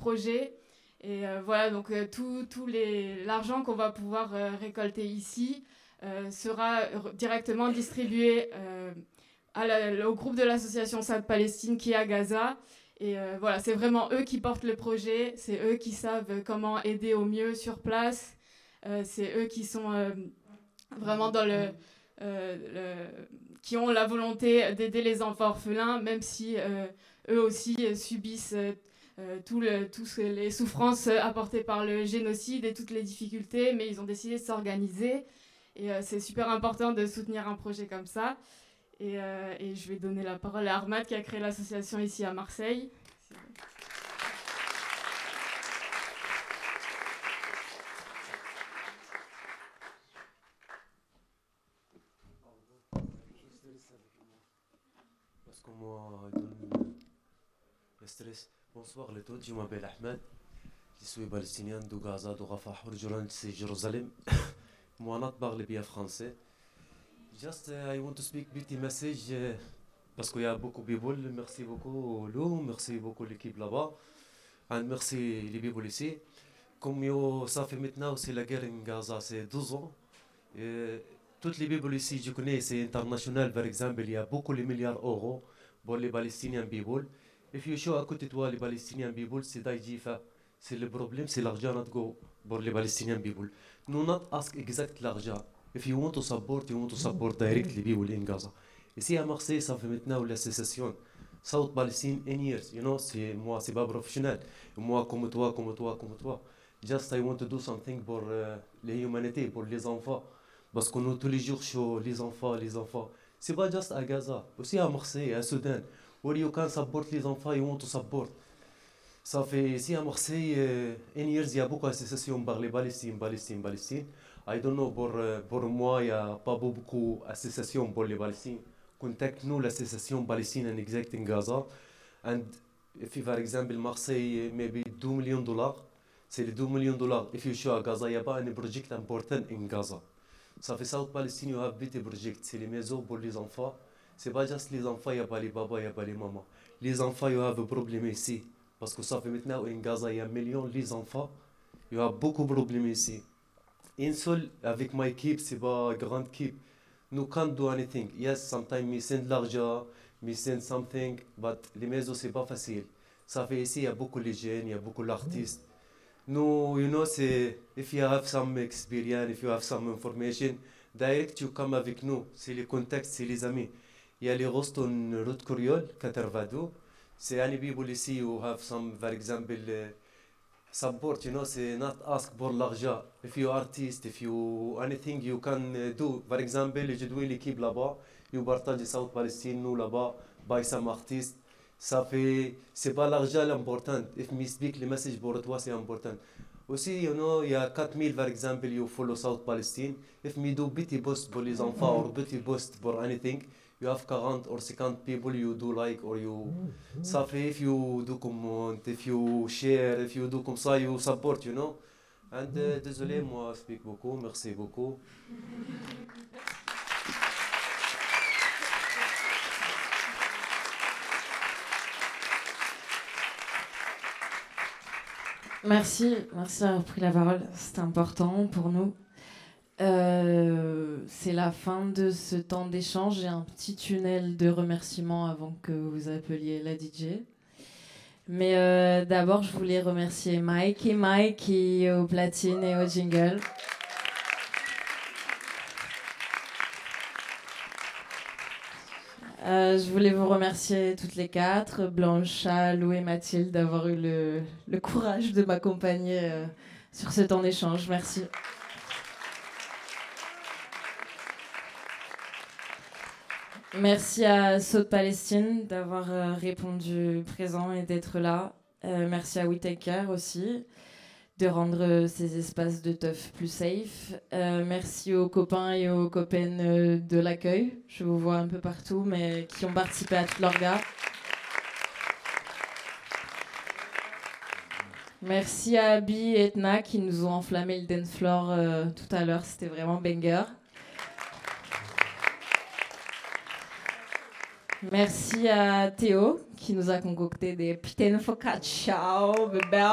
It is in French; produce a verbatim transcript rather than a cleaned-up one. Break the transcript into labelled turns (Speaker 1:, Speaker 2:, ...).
Speaker 1: projet. Et euh, voilà, donc euh, tout, tout les, l'argent qu'on va pouvoir euh, récolter ici euh, sera r- directement distribué euh, à la, au groupe de l'association Sad Palestine qui est à Gaza. Et euh, voilà, c'est vraiment eux qui portent le projet, c'est eux qui savent comment aider au mieux sur place, euh, c'est eux qui sont euh, vraiment dans le, euh, le... qui ont la volonté d'aider les enfants orphelins, même si euh, eux aussi euh, subissent euh, euh, tout le, tout ce, les souffrances apportées par le génocide et toutes les difficultés, mais ils ont décidé de s'organiser. Et euh, c'est super important de soutenir un projet comme ça. Et, euh, et je vais donner la parole à Armad qui a créé l'association ici à Marseille.
Speaker 2: Parce que moi, I donne le stress. Bonsoir les tous, je m'appelle Ahmed. Je suis palestinien de Gaza, de Rafah, originaire de Jérusalem. Moi, je parle bien français. Just, uh, I want to speak petit message uh, parce qu'il y a beaucoup de people. Merci beaucoup Lou, merci beaucoup l'équipe là-bas. Et merci les people ici. Comme yo, ça fait maintenant, c'est la guerre en Gaza, c'est douze ans. Et toutes les people ici, je connais, c'est international. Par exemple, il y a beaucoup de milliards d'euros pour les Palestiniens people. If you show à côté de toi les Palestiniens people, c'est d'Aïdjifa. C'est le problème, c'est l'argent not go pour les Palestiniens people. No not ask exact l'argent. If you want to support, you want to support directly people in Gaza. Ici à Marseille, ça fait maintenant l'association South Palestine in years. You know, c'est moi, c'est pas professionnel. Moi, comme toi, comme toi, comme toi. Just I want to do something pour uh, les humanités, pour les enfants. Parce qu'on nous tous les jours sur les enfants, les enfants. C'est pas juste à Gaza, aussi à Marseille, à Soudan. Where you can support les enfants, you want to support. Ça fait ici à Marseille, euh, in years, il y a beaucoup d'associations par les Palestiniens, Palestine, Palestine. I don't know, pour, euh, pour moi, il n'y a pas beaucoup d'associations pour les Palestiniens. Contacte-nous l'association palestinienne en exact in Gaza. And if, for example, Marseille, maybe deux millions de dollars, c'est les deux millions de dollars. If you show à Gaza, il n'y a pas un projet important in Gaza. Ça fait South Palestine, you have big project. C'est les maisons pour les enfants. C'est pas juste les enfants, il n'y a pas les papas, il n'y a pas les mamans. Les enfants, you have un problème ici. Parce que ça fait maintenant, en Gaza, il y a un million les enfants. Il y a beaucoup de problèmes ici. Une seule, avec ma équipe, c'est pas une grande équipe. No can't do anything. Yes, sometimes we send l'argent, we send something, but les maisons, c'est pas facile. Ça fait ici, il y a beaucoup de jeunes, il y a beaucoup d'artistes. No, you know, c'est, if you have some experience, if you have some information, direct you come avec nous. C'est les contacts, c'est les amis. Il y a les Roston Route Curiol, quatre-vingt-deux. C'est any people ici who have some, for example, uh, support, you know, c'est not ask pour l'argent. If you artist, if you anything you can uh, do. For example, je dois l'équipe là-bas, you partage South Palestine, nous là-bas, by some artistes. Ça fait, c'est pas l'argent l'important. If me speak le message pour toi, c'est important. Aussi, you know, il y a quatre mille, par exemple, you follow South Palestine. If me do petit post pour les enfants or petit post pour anything, you have forty or fifty people you do like or you. Ça fait, if you do comment, if you share, if you do comme ça, you support, you know. And uh, désolé, moi, je speak beaucoup, merci beaucoup.
Speaker 3: Merci, merci d'avoir pris la parole. C'est important pour nous. Euh, c'est la fin de ce temps d'échange. J'ai un petit tunnel de remerciements avant que vous appeliez la D J. Mais euh, d'abord, je voulais remercier Mike et Mike qui est aux platines et au jingle. Euh, je voulais vous remercier toutes les quatre, Blancha, Lou et Mathilde, d'avoir eu le, le courage de m'accompagner euh, sur ce temps d'échange. Merci. Merci à South Palestine d'avoir euh, répondu présent et d'être là. Euh, merci à WeTaker aussi de rendre ces espaces de teuf plus safe. Euh, merci aux copains et aux copaines de l'accueil. Je vous vois un peu partout, mais qui ont participé à tout l'orga. Merci à Abby et Etna qui nous ont enflammé le dance floor euh, tout à l'heure. C'était vraiment banger. Merci à Théo qui nous a concocté des pitaines focaccia, bébé.